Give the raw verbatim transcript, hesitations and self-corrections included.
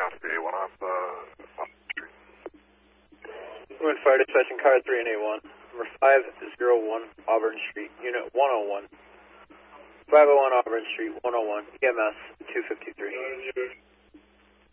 out to the A one off uh, Auburn Street. Wind Fire Dispatching car three and A one. Number five zero one Auburn Street, Unit one oh one. five oh one Auburn Street, one oh one, E M S two fifty-three.